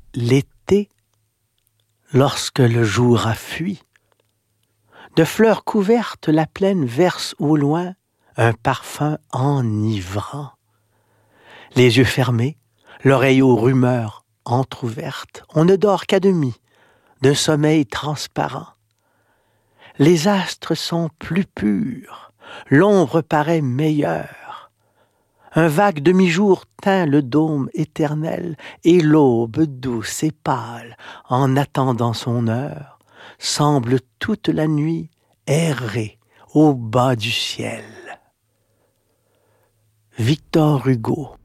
L'été, lorsque le jour a fui, de fleurs couvertes la plaine verse au loin un parfum enivrant. Les yeux fermés, l'oreille aux rumeurs entr'ouverte, on ne dort qu'à demi, d'un sommeil transparent. Les astres sont plus purs, l'ombre paraît meilleure. Un vague demi-jour teint le dôme éternel, et l'aube douce et pâle, en attendant son heure, semble toute la nuit errer au bas du ciel. Victor Hugo.